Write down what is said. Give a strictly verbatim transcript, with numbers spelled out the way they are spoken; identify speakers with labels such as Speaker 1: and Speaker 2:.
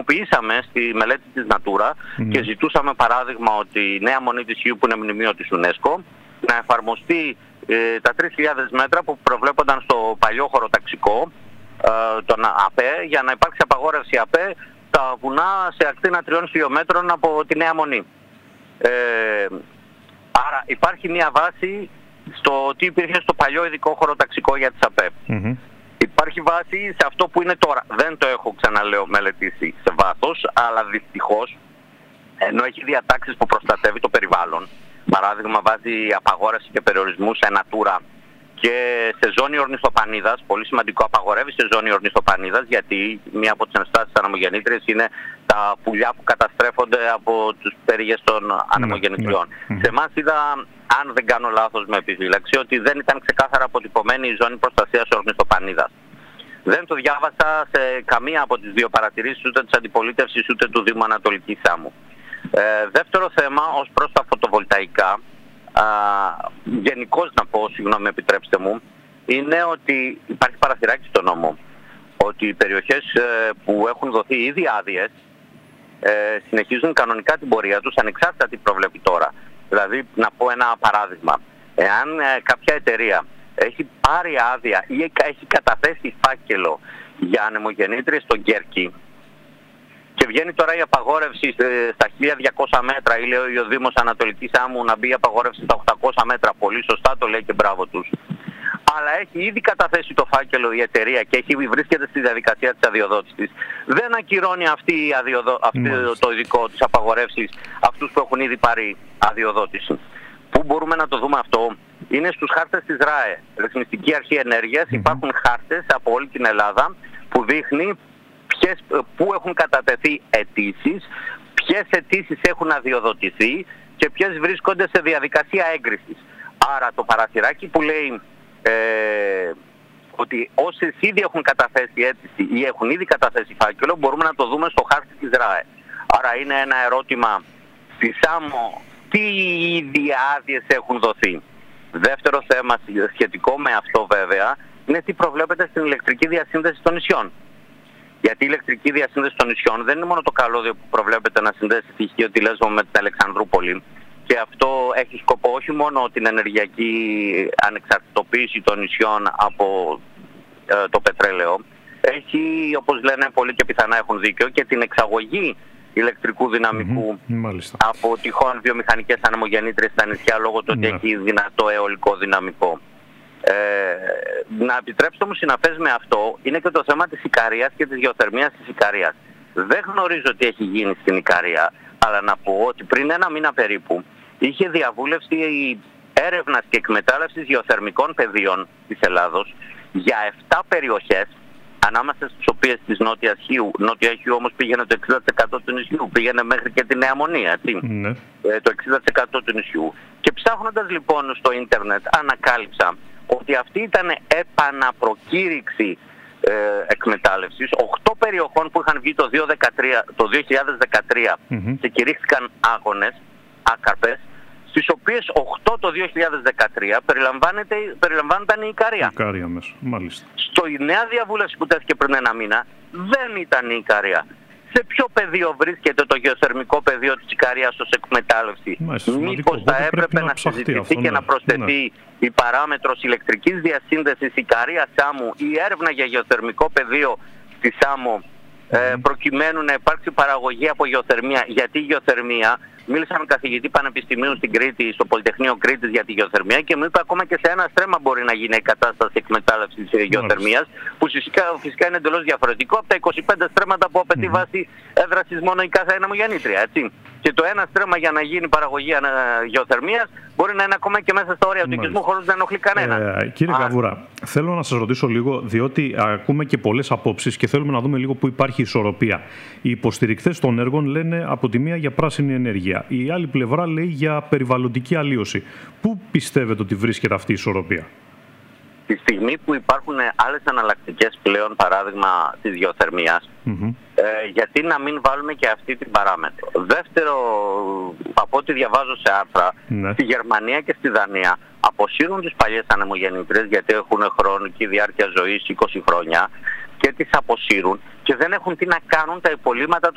Speaker 1: κοινοποιήσαμε στη μελέτη της Natura mm. και ζητούσαμε παράδειγμα ότι η νέα μονή της Χίου που είναι μνημείο της UNESCO να εφαρμοστεί ε, τα τρεις χιλιάδες μέτρα που προβλέπονταν στο παλιό χωροταξικό ε, τον ΑΠΕ, για να υπάρξει απαγόρευση ΑΠΕ τα βουνά σε ακτίνα τριών χιλιόμετρων από τη νέα μονή. Ε, άρα υπάρχει μια βάση στο τι υπήρχε στο παλιό ειδικό χωροταξικό για τις ΑΠΕ. Mm-hmm. Υπάρχει βάση σε αυτό που είναι τώρα. Δεν το έχω, ξαναλέω, μελετήσει σε βάθος, αλλά δυστυχώς, ενώ έχει διατάξεις που προστατεύει το περιβάλλον, παράδειγμα βάζει απαγόρευση και περιορισμού σε Natura και σε ζώνη ορνηθοπανίδας, πολύ σημαντικό, απαγορεύει σε ζώνη ορνηθοπανίδας, γιατί μία από τις ενστάσεις ανεμογεννήτριες είναι τα πουλιά που καταστρέφονται από τους περίγες των ανεμογεννητριών. Mm-hmm. Σε εμάς είδα, αν δεν κάνω λάθος με επιφύλαξη, ότι δεν ήταν ξεκάθαρα αποτυπωμένη η ζώνη προστασίας ορνηθοπανίδας. Δεν το διάβασα σε καμία από τις δύο παρατηρήσεις, ούτε της αντιπολίτευσης ούτε του Δήμου Ανατολικής Σάμου. Ε, δεύτερο θέμα, ως προς τα φωτοβολταϊκά, γενικώς να πω, συγγνώμη επιτρέψτε μου, είναι ότι υπάρχει παραθυράκι στο νόμο. Ότι οι περιοχές ε, που έχουν δοθεί ήδη άδειες ε, συνεχίζουν κανονικά την πορεία τους, ανεξάρτητα τι προβλέπει τώρα. Δηλαδή, να πω ένα παράδειγμα. Εάν ε, κάποια εταιρεία έχει πάρει άδεια ή έχει καταθέσει φάκελο για ανεμογεννήτριες στον Κέρκη και βγαίνει τώρα η απαγόρευση στα χίλια διακόσια μέτρα, ή λέει ο Δήμος Ανατολικής Άμμου να μπει η απαγόρευση στα οκτακόσια μέτρα, πολύ σωστά το λέει και μπράβο τους, αλλά έχει ήδη καταθέσει το φάκελο η εταιρεία και έχει, βρίσκεται στη διαδικασία της αδειοδότησης, δεν ακυρώνει αυτή, η αδειοδο... αυτή το ειδικό της απαγορεύσης αυτούς που έχουν ήδη πάρει αδειοδότηση. Πού μπορούμε να το δούμε αυτό? Είναι στους χάρτες της ΡΑΕ, Ρυθμιστική Αρχή Ενέργειας. Mm-hmm. Υπάρχουν χάρτες από όλη την Ελλάδα που δείχνει ποιες, πού έχουν κατατεθεί αιτήσεις, ποιες αιτήσεις έχουν αδειοδοτηθεί και ποιες βρίσκονται σε διαδικασία έγκρισης. Άρα το παραθυράκι που λέει ε, ότι όσοι ήδη έχουν καταθέσει αίτηση ή έχουν ήδη καταθέσει φάκελο, μπορούμε να το δούμε στο χάρτη της ΡΑΕ. Άρα είναι ένα ερώτημα στη ΣΑΜΟ, τι ήδη άδειες έχουν δοθεί. Δεύτερο θέμα σχετικό με αυτό βέβαια είναι τι προβλέπεται στην ηλεκτρική διασύνδεση των νησιών. Γιατί η ηλεκτρική διασύνδεση των νησιών δεν είναι μόνο το καλώδιο που προβλέπεται να συνδέσει τη Χίο τη Λέσβο με την Αλεξανδρούπολη. Και αυτό έχει σκοπό όχι μόνο την ενεργειακή ανεξαρτητοποίηση των νησιών από ε, το πετρέλαιο. Έχει, όπως λένε πολλοί και πιθανά έχουν δίκιο, και την εξαγωγή ηλεκτρικού δυναμικού mm-hmm. από τυχόν βιομηχανικές ανεμογεννήτριες στα νησιά, λόγω του ότι mm-hmm. έχει δυνατό αιωλικό δυναμικό. Ε, να επιτρέψτε μου συναφές με αυτό είναι και το θέμα της Ικαρίας και της γεωθερμίας της Ικαρίας. Δεν γνωρίζω τι έχει γίνει στην Ικαρία, αλλά να πω ότι πριν ένα μήνα περίπου είχε διαβούλευση έρευνας και εκμετάλλευσης γεωθερμικών πεδίων της Ελλάδος για επτά περιοχές, ανάμεσα στις οποίες της Νότιας Χίου, Νότια Χίου όμως πήγαινε το εξήντα τοις εκατό του νησιού, πήγαινε μέχρι και τη Νέα Μονή, έτσι, ναι. ε, το εξήντα τοις εκατό του νησιού. Και ψάχνοντας λοιπόν στο ίντερνετ ανακάλυψα ότι αυτή ήταν επαναπροκήρυξη ε, εκμετάλλευσης οκτώ περιοχών που είχαν βγει το, το δύο χιλιάδες δεκατρία mm-hmm. και κηρύχθηκαν άγονες, άκαρπες, στις οποίες οκτώ το δύο χιλιάδες δεκατρία περιλαμβάνονταν η Ικαρία.
Speaker 2: Ικαρία μέσα, μάλιστα.
Speaker 1: Στο η νέα διαβούλευση που τέθηκε πριν ένα μήνα δεν ήταν η Ικαρία. Σε ποιο πεδίο βρίσκεται το γεωθερμικό πεδίο της Ικαρίας ως εκμετάλλευση? Μήπως θα έπρεπε να, να συζητηθεί αυτό, και ναι. να προσθεθεί ναι. η παράμετρος ηλεκτρικής διασύνδεσης Ικαρίας-Σάμου ή έρευνα για γεωθερμικό πεδίο στη Σάμο mm. ε, προκειμένου να υπάρξει παραγωγή από γεωθερμία? Γιατί η γεωθερμία, μίλησα με καθηγητή πανεπιστημίου στην Κρήτη, στο Πολυτεχνείο Κρήτης για τη γεωθερμία, και μου είπε ακόμα και σε ένα στρέμμα μπορεί να γίνει η κατάσταση εκμετάλλευσης της γεωθερμίας, που φυσικά, φυσικά είναι εντελώς διαφορετικό από τα είκοσι πέντε στρέμματα που απαιτεί mm-hmm. βάση έδρασης μόνο η κάθε ανεμογεννήτρια, έτσι. Και το ένα στρέμμα για να γίνει παραγωγή γεωθερμίας μπορεί να είναι ακόμα και μέσα στα όρια του οικισμού χωρίς να ενοχλεί κανένα.
Speaker 2: Ε, κύριε Α... Καβούρα, θέλω να σας ρωτήσω λίγο, διότι ακούμε και πολλές απόψεις και θέλουμε να δούμε λίγο πού υπάρχει ισορροπία. Οι υποστηρικτές των έργων λένε από τη μία για πράσινη ενέργεια, η άλλη πλευρά λέει για περιβαλλοντική αλλίωση. Πού πιστεύετε ότι βρίσκεται αυτή η ισορροπία?
Speaker 1: Τη στιγμή που υπάρχουν άλλες εναλλακτικές πλέον, παράδειγμα της γεωθερμίας, mm-hmm. ε, γιατί να μην βάλουμε και αυτή την παράμετρο? Δεύτερο, από ό,τι διαβάζω σε άρθρα, mm-hmm. στη Γερμανία και στη Δανία αποσύρουν τις παλιές ανεμογεννήτριες, γιατί έχουν χρονική διάρκεια ζωής είκοσι χρόνια, και τις αποσύρουν και δεν έχουν τι να κάνουν τα υπολείμματα